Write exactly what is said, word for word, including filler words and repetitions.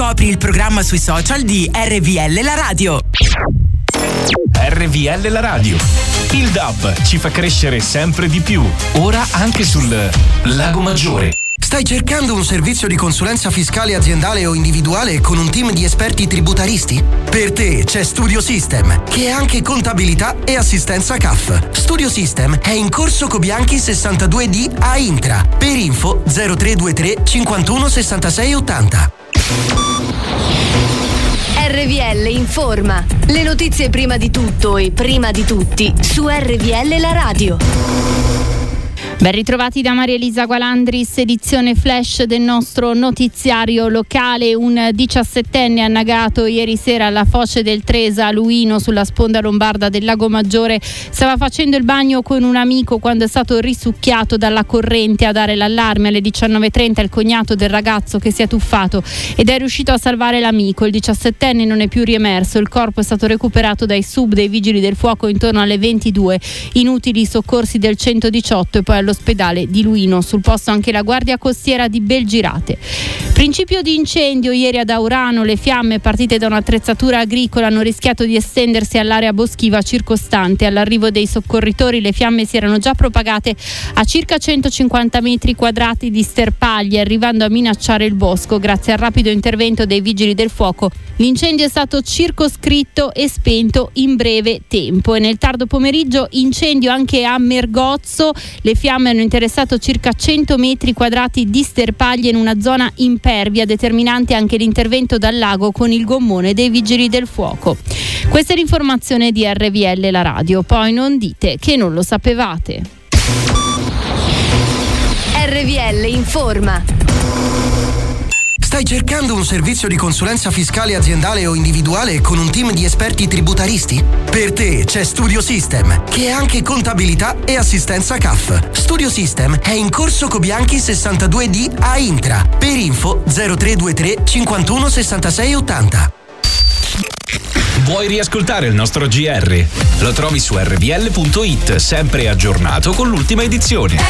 Scopri il programma sui social di R V L La Radio. R V L La Radio. Il D A B ci fa crescere sempre di più. Ora anche sul Lago Maggiore. Stai cercando un servizio di consulenza fiscale aziendale o individuale con un team di esperti tributaristi? Per te c'è Studio System, che è anche contabilità e assistenza C A F. Studio System è in corso Cobianchi sessantadue D a Intra. Per info zero tre due tre cinquantuno sessantasei ottanta. R V L informa. Le notizie prima di tutto e prima di tutti su R V L La Radio. Ben ritrovati da Maria Elisa Gualandris, edizione flash del nostro notiziario locale. Un diciassettenne annagato ieri sera alla foce del Tresa a Luino, sulla sponda lombarda del Lago Maggiore. Stava facendo il bagno con un amico quando è stato risucchiato dalla corrente. A dare l'allarme alle diciannove e trenta il cognato del ragazzo, che si è tuffato ed è riuscito a salvare l'amico. Il diciassettenne non è più riemerso. Il corpo è stato recuperato dai sub dei vigili del fuoco intorno alle ventidue. Inutili soccorsi del centodiciotto e poi allo ospedale di Luino. Sul posto anche la Guardia Costiera di Belgirate. Principio di incendio ieri ad Aurano. Le fiamme partite da un'attrezzatura agricola hanno rischiato di estendersi all'area boschiva circostante. All'arrivo dei soccorritori le fiamme si erano già propagate a circa centocinquanta metri quadrati di sterpaglie, arrivando a minacciare il bosco. Grazie al rapido intervento dei vigili del fuoco, l'incendio è stato circoscritto e spento in breve tempo. E nel tardo pomeriggio incendio anche a Mergozzo. Le fiamme hanno interessato circa cento metri quadrati di sterpaglie in una zona impervia, determinante anche l'intervento dal lago con il gommone dei vigili del fuoco. Questa è l'informazione di R V L La Radio, poi non dite che non lo sapevate. R V L informa. Stai cercando un servizio di consulenza fiscale aziendale o individuale con un team di esperti tributaristi? Per te c'è Studio System, che è anche contabilità e assistenza C A F. Studio System è in corso Cobianchi sessantadue D a Intra. Per info zero tre due tre cinquantuno sessantasei ottanta. Vuoi riascoltare il nostro G R? Lo trovi su R V L punto it, sempre aggiornato con l'ultima edizione.